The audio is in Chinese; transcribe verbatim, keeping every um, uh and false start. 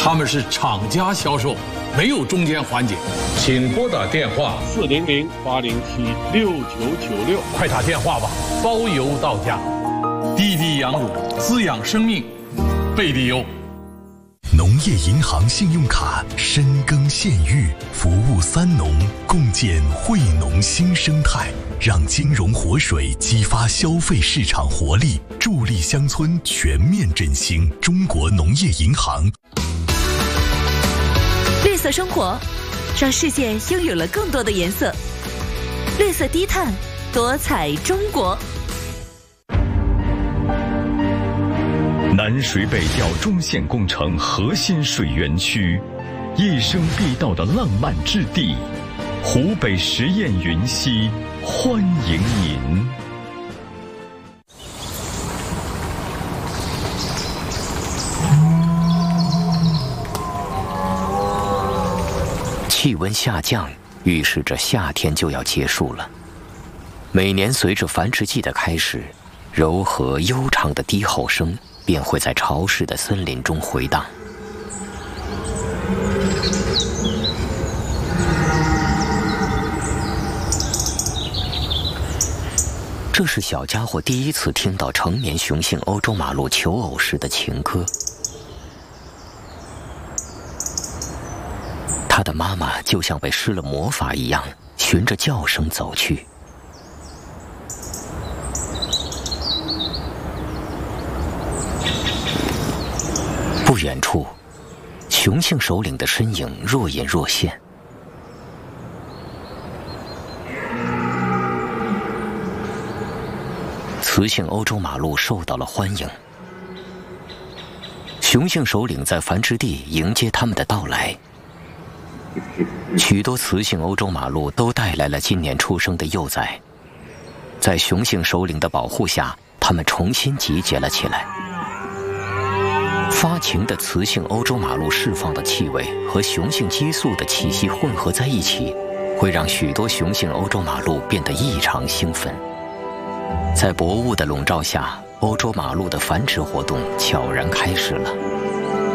他们是厂家销售，没有中间环节。请拨打电话四零零八零七六九九六， 快打电话吧，包邮到家。滴滴羊乳，滋养生命，贝蒂优。 农业银行信用卡深耕县域，服务三农，共建惠农新生态，让金融活水激发消费市场活力，助力乡村全面振兴。中国农业银行。 绿色生活，让世界拥有了更多的颜色。绿色低碳，多彩中国。 南水北调中线工程核心水源区，一生必到的浪漫之地，湖北十堰云溪，欢迎您。 气温下降，预示着夏天就要结束了。每年随着繁殖季的开始，柔和悠长的低吼声便会在潮湿的森林中回荡。这是小家伙第一次听到成年雄性欧洲马鹿求偶时的情歌。他的妈妈就像被施了魔法一样，循着叫声走去。不远处，雄性首领的身影若隐若现。雌性欧洲马鹿受到了欢迎，雄性首领在繁殖地迎接他们的到来。许多雌性欧洲马鹿都带来了今年出生的幼崽，在雄性首领的保护下，它们重新集结了起来。发情的雌性欧洲马鹿释放的气味和雄性激素的气息混合在一起，会让许多雄性欧洲马鹿变得异常兴奋。在薄雾的笼罩下，欧洲马鹿的繁殖活动悄然开始了。